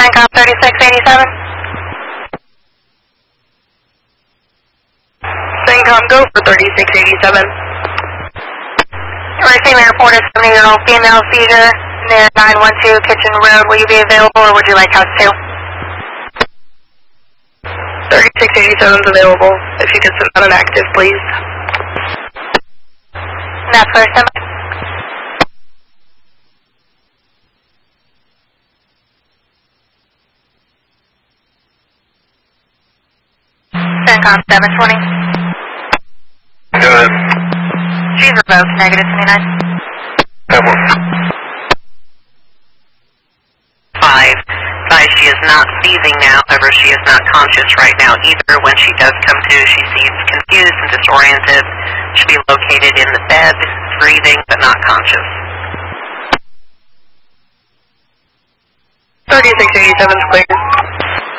CENTCOM 3687. CENTCOM, go for 3687. Receiving a report of 70-year-old female seizure near 912 Kitchen Road. Will you be available or would you like us to? 3687 is available. If you could send out an active, please. That's first time. CENTCOM 720. Go ahead. She's revoked, negative 29. 5. She is not seizing now, however she is not conscious right now either. When she does come to, she seems confused and disoriented. Should be located in the bed, breathing but not conscious. 3687 is clear.